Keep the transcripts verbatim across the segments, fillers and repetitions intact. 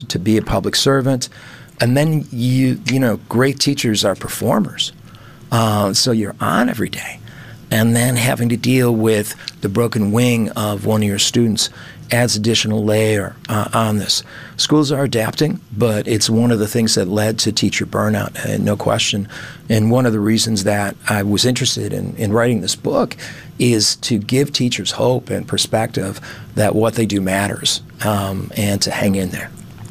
to be a public servant. And then, you you know, great teachers are performers. Uh, so you're on every day. And then having to deal with the broken wing of one of your students adds additional layer uh, on this. Schools are adapting, but it's one of the things that led to teacher burnout, uh, no question. And one of the reasons that I was interested in, in writing this book is to give teachers hope and perspective that what they do matters, um, and to hang in there.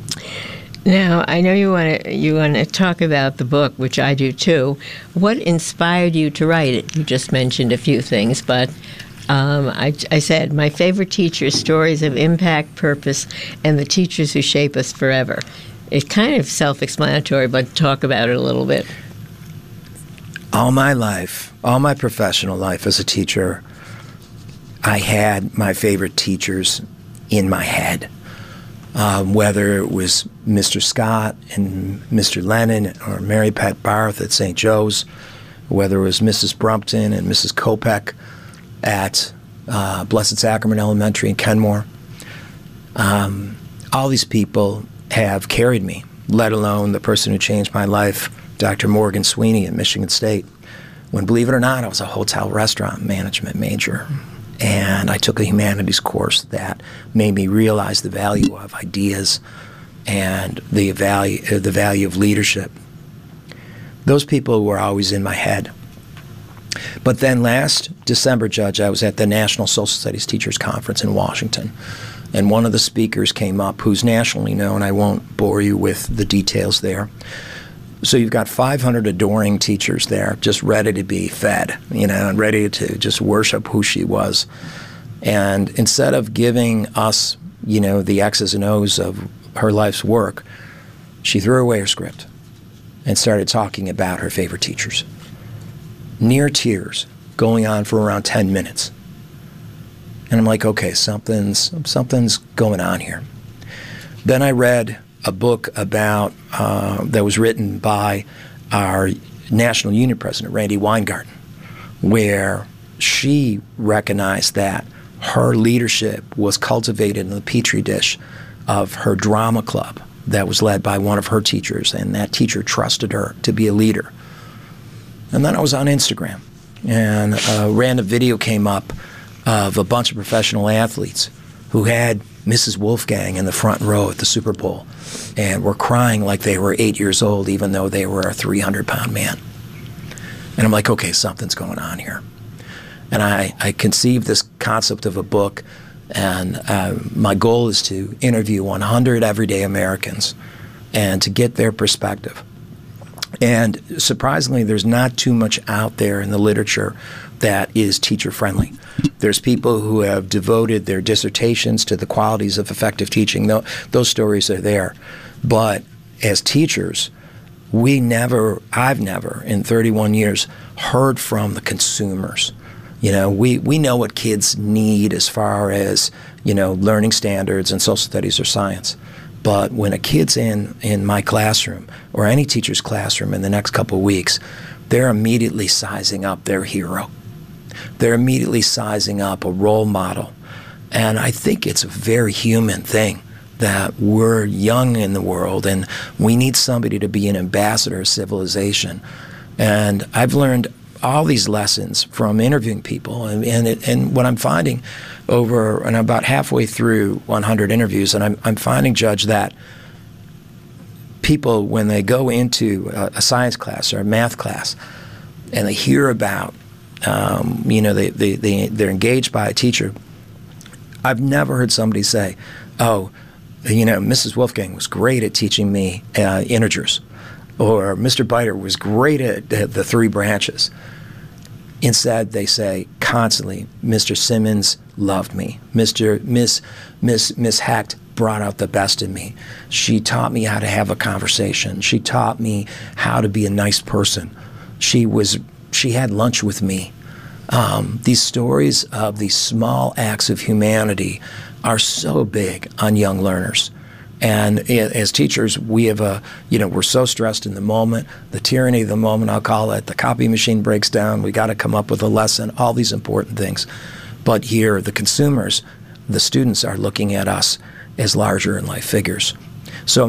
Now, I know you want to you want to talk about the book, which I do too. What inspired you to write it? You just mentioned a few things, but um, I, I said my favorite teachers, stories of impact, purpose, and the teachers who shape us forever. It's kind of self-explanatory, but talk about it a little bit. All my life, all my professional life as a teacher, I had my favorite teachers in my head. Um, whether it was Mister Scott and Mister Lennon or Mary Pat Barth at Saint Joe's, whether it was Missus Brumpton and Missus Kopek at uh, Blessed Sacrament Elementary in Kenmore. Um, all these people have carried me, let alone the person who changed my life, Doctor Morgan Sweeney at Michigan State, when, believe it or not, I was a hotel restaurant management major. And I took a humanities course that made me realize the value of ideas and the value, uh, the value of leadership. Those people were always in my head. But then last December, Judge, I was at the National Social Studies Teachers Conference in Washington. And one of the speakers came up who's nationally known. I won't bore you with the details there. So you've got five hundred adoring teachers there, just ready to be fed, you know, and ready to just worship who she was. And instead of giving us, you know, the X's and O's of her life's work, she threw away her script and started talking about her favorite teachers. Near tears, going on for around ten minutes. And I'm like, okay, something's something's going on here. Then I read a book about uh, that was written by our National Union President, Randy Weingarten, where she recognized that her leadership was cultivated in the petri dish of her drama club that was led by one of her teachers, and that teacher trusted her to be a leader. And then I was on Instagram, and a random video came up of a bunch of professional athletes who had Missus Wolfgang in the front row at the Super Bowl and were crying like they were eight years old, even though they were a three hundred pound man. And I'm like, okay, something's going on here. And I, I conceived this concept of a book, and uh, my goal is to interview one hundred everyday Americans and to get their perspective. And surprisingly, there's not too much out there in the literature that is teacher-friendly. There's people who have devoted their dissertations to the qualities of effective teaching. Those stories are there. But as teachers, we never, I've never, in thirty-one years, heard from the consumers. You know, we, we know what kids need as far as, you know, learning standards and social studies or science. But when a kid's in, in my classroom or any teacher's classroom in the next couple of weeks, they're immediately sizing up their hero. They're immediately sizing up a role model. And I think it's a very human thing that we're young in the world and we need somebody to be an ambassador of civilization. And I've learned all these lessons from interviewing people. And, and, it, and what I'm finding over, and I'm about halfway through one hundred interviews, and I'm, I'm finding, Judge, that people, when they go into a, a science class or a math class and they hear about, um, you know, they, they, they, they're engaged by a teacher, I've never heard somebody say, oh, you know, Missus Wolfgang was great at teaching me uh, integers, or Mister Biter was great at the, the three branches. Instead, they say constantly, Mister Simmons loved me. Mister Miss Miss Miss Hecht brought out the best in me. She taught me how to have a conversation. She taught me how to be a nice person. She was she had lunch with me. Um, these stories of these small acts of humanity are so big on young learners. And as teachers, we have a, you know, we're so stressed in the moment, the tyranny of the moment, I'll call it. The copy machine breaks down. We got to come up with a lesson, all these important things. But here, the consumers, the students are looking at us as larger in life figures.